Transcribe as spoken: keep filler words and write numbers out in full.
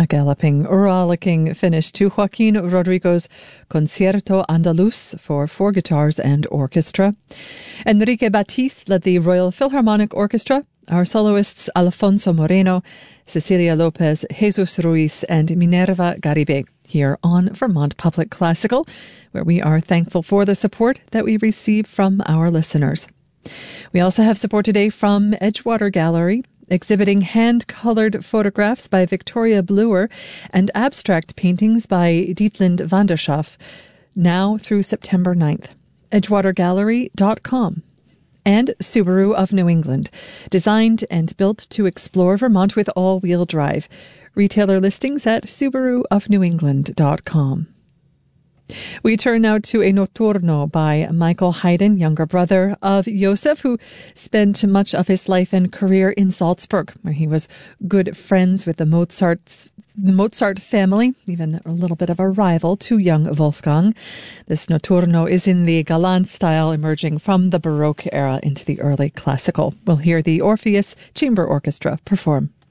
A galloping, rollicking finish to Joaquin Rodrigo's Concierto Andaluz for four guitars and orchestra. Enrique Batiste led the Royal Philharmonic Orchestra. Our soloists Alfonso Moreno, Cecilia Lopez, Jesus Ruiz, and Minerva Garibay here on Vermont Public Classical, where we are thankful for the support that we receive from our listeners. We also have support today from Edgewater Gallery, exhibiting hand-colored photographs by Victoria Bluer and abstract paintings by Dietlind van der Schaaf, now through September ninth. edgewater gallery dot com. And Subaru of New England, designed and built to explore Vermont with all-wheel drive. Retailer listings at subaru of new england dot com. We turn now to a notturno by Michael Haydn, younger brother of Josef, who spent much of his life and career in Salzburg, where he was good friends with the Mozart's, the Mozart family, even a little bit of a rival to young Wolfgang. This notturno is in the galant style, emerging from the Baroque era into the early classical. We'll hear the Orpheus Chamber Orchestra perform.